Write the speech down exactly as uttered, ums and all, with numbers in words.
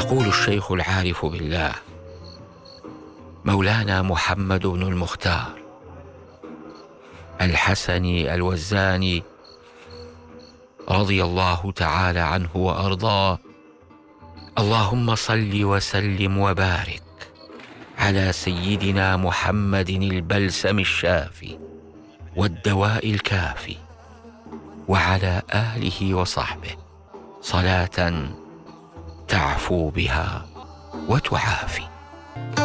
يقول الشيخ العارف بالله مولانا محمد بن المختار الحسني الوزاني رضي الله تعالى عنه وأرضاه: اللهم صل وسلم وبارك على سيدنا محمد البلسم الشافي والدواء الكافي، وعلى آله وصحبه صلاة تعفو بها وتعافي.